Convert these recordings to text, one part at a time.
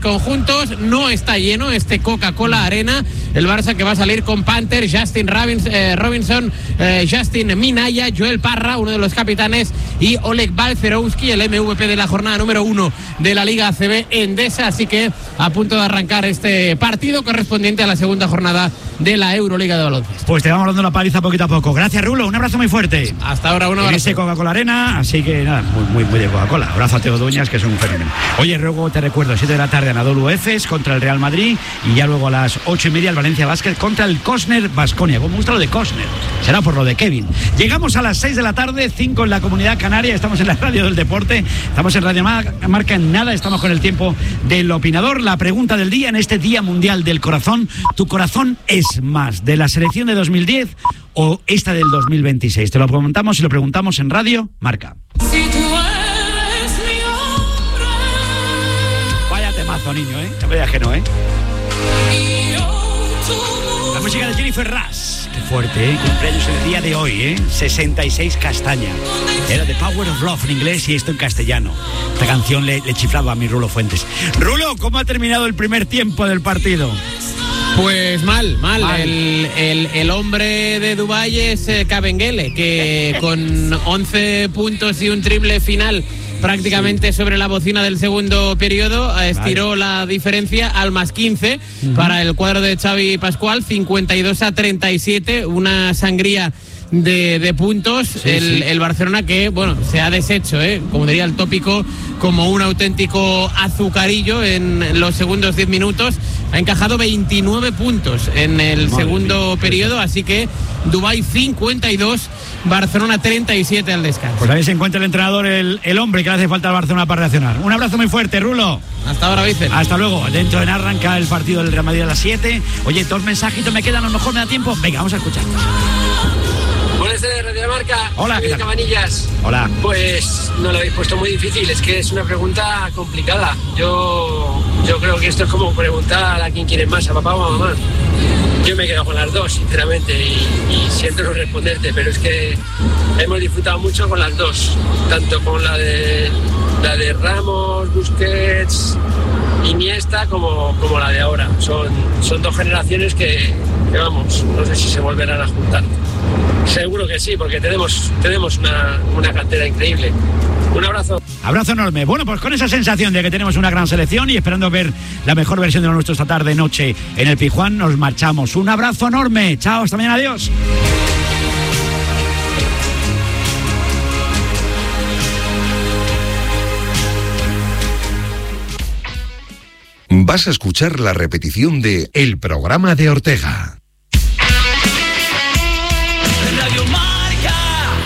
conjuntos. No está lleno este Coca-Cola Arena. El Barça que va a salir con Panther, Justin Robinson, Justin Minaya, Joel Parra, uno de los capitanes, y Oleg Balcerowski, el MVP de la jornada número 1 de la Liga ACB Endesa. Así que a punto de arrancar este partido correspondiente a la segunda jornada de la Euroliga de baloncesto. Pues te vamos dando la paliza poquito a poco. Gracias, Rulo, un abrazo muy fuerte. Hasta ahora, un abrazo. En ese Coca-Cola Arena, así que nada, muy de Coca-Cola. Abrazo a Teo Dueñas, que es un fenómeno. Oye, luego te recuerdo, 7 de la tarde, Anadolu Efes contra el Real Madrid, y ya luego a las 8:30 el Valencia Basket contra el Cosner Baskonia. Como me gusta lo de Cosner, será por lo de Kevin. Llegamos a las 6 de la tarde, 5 en la Comunidad Canaria, estamos en la radio del deporte, estamos en Radio Marca en nada, estamos con el tiempo del opinador. La pregunta del día en este Día Mundial del Corazón: ¿tu corazón es más de la selección de 2010 o esta del 2026? Te lo preguntamos y lo preguntamos en Radio Marca. Si tú eres mi hombre. Vaya temazo, niño, te voy ajeno, La música de Jennifer Rush. Qué fuerte, cumpleaños el día de hoy, 66 castaña. Era The Power of Love en inglés y esto en castellano. Esta canción le chiflaba a mi Rulo Fuentes. Rulo, ¿cómo ha terminado el primer tiempo del partido? Pues mal. El hombre de Dubái es Kabengele, que con 11 puntos y un triple final prácticamente sobre la bocina del segundo periodo estiró la diferencia al más 15 para el cuadro de Xavi Pascual, 52-37, una sangría de puntos. El Barcelona que, se ha deshecho, como diría el tópico, como un auténtico azucarillo en los segundos 10 minutos. Ha encajado 29 puntos en el segundo periodo, así que Dubái 52, Barcelona 37 al descanso. Pues ahí se encuentra el entrenador, el hombre que le hace falta al Barcelona para reaccionar. Un abrazo muy fuerte, Rulo. Hasta ahora, Vicen. Hasta luego. Dentro de nada arranca el partido del Real Madrid a las 7. Oye, 2 mensajitos me quedan, a lo mejor me da tiempo. Venga, vamos a escuchar. Buenas tardes, Radio Marca. Hola, Javier Cabanillas. Hola. Pues no lo habéis puesto muy difícil, es que es una pregunta complicada. Yo creo que esto es como preguntar a quién quiere más, a papá o a mamá. Yo me quedo con las dos, sinceramente, y siento no responderte, pero es que hemos disfrutado mucho con las dos, tanto con la de Ramos, Busquets, Iniesta, como la de ahora. Son dos generaciones que vamos, no sé si se volverán a juntar. Seguro que sí, porque tenemos una cantera increíble. Un abrazo. Abrazo enorme. Bueno, pues con esa sensación de que tenemos una gran selección y esperando ver la mejor versión de lo nuestro esta tarde-noche en el Pizjuán, nos marchamos. Un abrazo enorme. Chao, hasta mañana. Adiós. Vas a escuchar la repetición de El programa de Ortega. Radio Marca.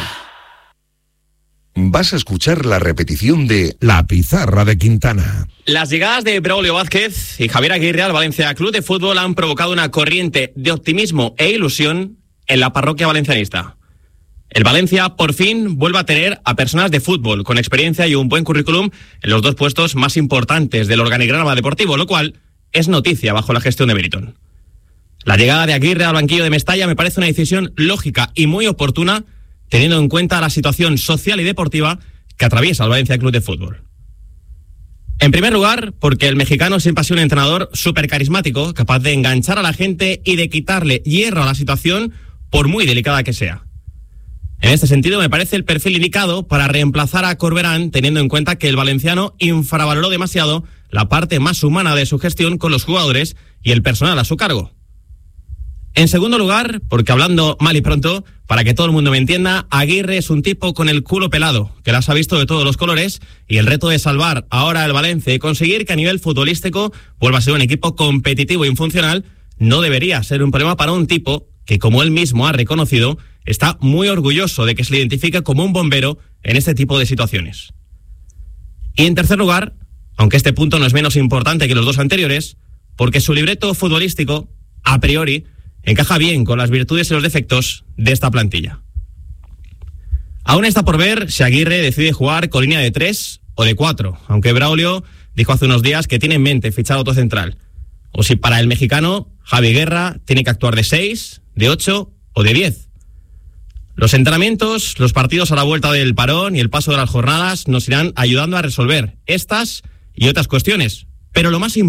Vas a escuchar la repetición de La Pizarra de Quintana. Las llegadas de Braulio Vázquez y Javier Aguirre al Valencia Club de Fútbol han provocado una corriente de optimismo e ilusión en la parroquia valencianista. El Valencia, por fin, vuelve a tener a personas de fútbol con experiencia y un buen currículum en los dos puestos más importantes del organigrama deportivo, lo cual es noticia bajo la gestión de Berizón. La llegada de Aguirre al banquillo de Mestalla me parece una decisión lógica y muy oportuna, teniendo en cuenta la situación social y deportiva que atraviesa el Valencia Club de Fútbol. En primer lugar, porque el mexicano siempre ha sido un entrenador súper carismático, capaz de enganchar a la gente y de quitarle hierro a la situación, por muy delicada que sea. En este sentido, me parece el perfil indicado para reemplazar a Corberán, teniendo en cuenta que el valenciano infravaloró demasiado la parte más humana de su gestión con los jugadores y el personal a su cargo. En segundo lugar, porque hablando mal y pronto, para que todo el mundo me entienda, Aguirre es un tipo con el culo pelado, que las ha visto de todos los colores, y el reto de salvar ahora el Valencia y conseguir que a nivel futbolístico vuelva a ser un equipo competitivo y funcional, no debería ser un problema para un tipo que, como él mismo ha reconocido, está muy orgulloso de que se le identifique como un bombero en este tipo de situaciones. Y en tercer lugar, aunque este punto no es menos importante que los dos anteriores, porque su libreto futbolístico, a priori, encaja bien con las virtudes y los defectos de esta plantilla. Aún está por ver si Aguirre decide jugar con línea de 3 o de 4, aunque Braulio dijo hace unos días que tiene en mente fichar otro central. O si para el mexicano, Javi Guerra tiene que actuar de 6, de 8 o de 10. Los entrenamientos, los partidos a la vuelta del parón y el paso de las jornadas nos irán ayudando a resolver estas y otras cuestiones. Pero lo más importante